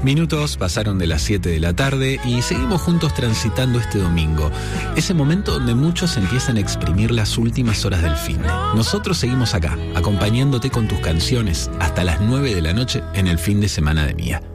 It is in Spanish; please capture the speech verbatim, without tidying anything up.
Minutos pasaron de las siete de la tarde y seguimos juntos transitando este domingo. Ese momento donde muchos empiezan a exprimir las últimas horas del finde. Nosotros seguimos acá, acompañándote con tus canciones hasta las nueve de la noche en el fin de semana de Mía.